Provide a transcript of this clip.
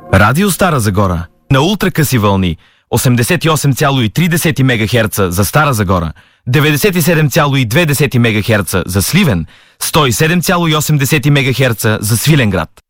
Радио Стара Загора на ултракъси вълни 88,3 МГц за Стара Загора, 97,2 МГц за Сливен, 107,8 МГц за Свиленград.